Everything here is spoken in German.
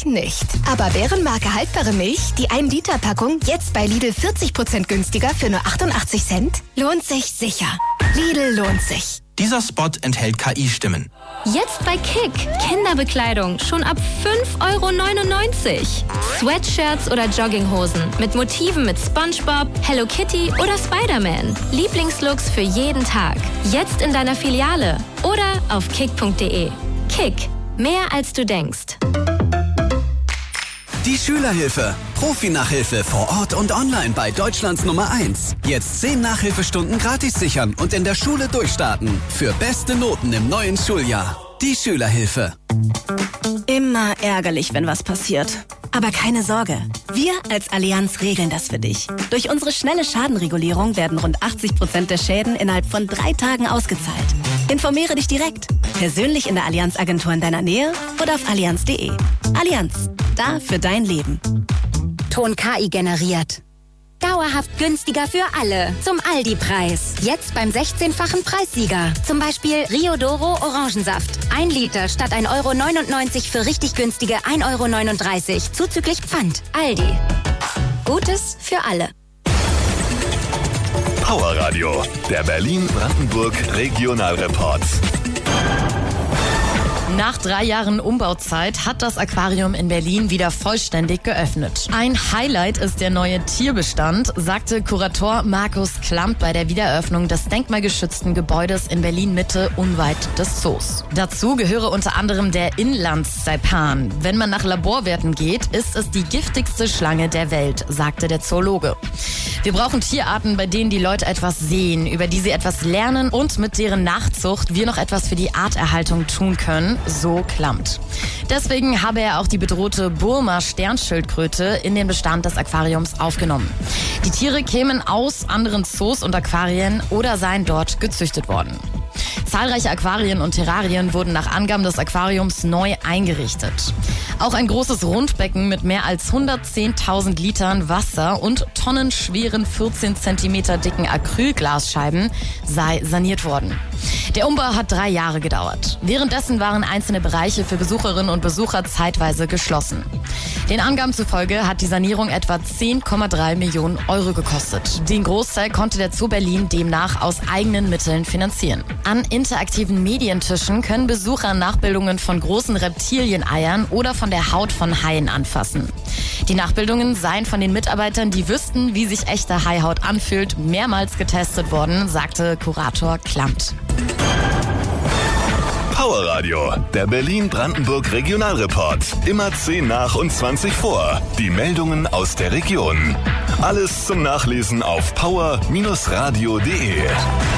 natürlich nicht. Aber Bärenmarke haltbare Milch, die 1-Liter-Packung, jetzt bei Lidl 40% günstiger für nur 88 Cent? Lohnt sich sicher. Lidl lohnt sich. Dieser Spot enthält KI-Stimmen. Jetzt bei Kick. Kinderbekleidung schon ab 5,99 €. Sweatshirts oder Jogginghosen mit Motiven mit SpongeBob, Hello Kitty oder Spider-Man. Lieblingslooks für jeden Tag. Jetzt in deiner Filiale oder auf kick.de. Kick. Mehr als du denkst. Die Schülerhilfe. Profi-Nachhilfe vor Ort und online bei Deutschlands Nummer 1. Jetzt 10 Nachhilfestunden gratis sichern und in der Schule durchstarten. Für beste Noten im neuen Schuljahr. Die Schülerhilfe. Immer ärgerlich, wenn was passiert. Aber keine Sorge. Wir als Allianz regeln das für dich. Durch unsere schnelle Schadenregulierung werden rund 80% der Schäden innerhalb von 3 Tagen ausgezahlt. Informiere dich direkt. Persönlich in der Allianz-Agentur in deiner Nähe oder auf allianz.de. Allianz. Da für dein Leben. Ton KI generiert. Dauerhaft günstiger für alle. Zum Aldi-Preis. Jetzt beim 16-fachen Preissieger. Zum Beispiel Rio Doro Orangensaft. 1 Liter statt 1,99 € für richtig günstige 1,39 € zuzüglich Pfand. Aldi. Gutes für alle. Power Radio, der Berlin-Brandenburg Regionalreport. Nach 3 Jahren Umbauzeit hat das Aquarium in Berlin wieder vollständig geöffnet. Ein Highlight ist der neue Tierbestand, sagte Kurator Markus Klampt bei der Wiedereröffnung des denkmalgeschützten Gebäudes in Berlin-Mitte unweit des Zoos. Dazu gehöre unter anderem der Inlandssaipan. Wenn man nach Laborwerten geht, ist es die giftigste Schlange der Welt, sagte der Zoologe. Wir brauchen Tierarten, bei denen die Leute etwas sehen, über die sie etwas lernen und mit deren Nachzucht wir noch etwas für die Arterhaltung tun können, so Klampt. Deswegen habe er auch die bedrohte Burma-Sternschildkröte in den Bestand des Aquariums aufgenommen. Die Tiere kämen aus anderen Zoos und Aquarien oder seien dort gezüchtet worden. Zahlreiche Aquarien und Terrarien wurden nach Angaben des Aquariums neu eingerichtet. Auch ein großes Rundbecken mit mehr als 110.000 Litern Wasser und tonnenschweren 14 cm dicken Acrylglasscheiben sei saniert worden. Der Umbau hat 3 Jahre gedauert. Währenddessen waren einzelne Bereiche für Besucherinnen und Besucher zeitweise geschlossen. Den Angaben zufolge hat die Sanierung etwa 10,3 Millionen € gekostet. Den Großteil konnte der Zoo Berlin demnach aus eigenen Mitteln finanzieren. An interaktiven Medientischen können Besucher Nachbildungen von großen Reptilieneiern oder von der Haut von Haien anfassen. Die Nachbildungen seien von den Mitarbeitern, die wüssten, wie sich echte Haihaut anfühlt, mehrmals getestet worden, sagte Kurator Klampt. Power Radio, der Berlin-Brandenburg Regionalreport. Immer 10 nach und 20 vor. Die Meldungen aus der Region. Alles zum Nachlesen auf power-radio.de.